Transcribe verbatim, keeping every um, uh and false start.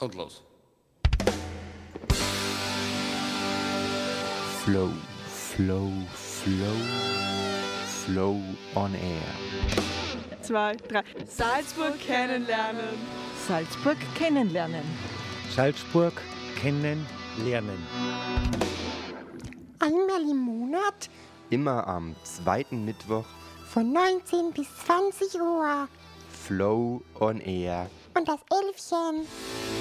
Und los. Flow, Flow, Flow, Flow on Air. Zwei, drei. Salzburg kennenlernen. Salzburg kennenlernen. Salzburg kennenlernen. Einmal im Monat Immer am zweiten Mittwoch. von neunzehn bis zwanzig Uhr. Flow on Air. Und das Elfchen